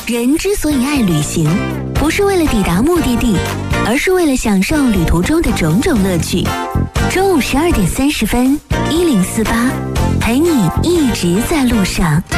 人之所以爱旅行，不是为了抵达目的地，而是为了享受旅途中的种种乐趣。中午12点30分，1048，陪你一直在路上。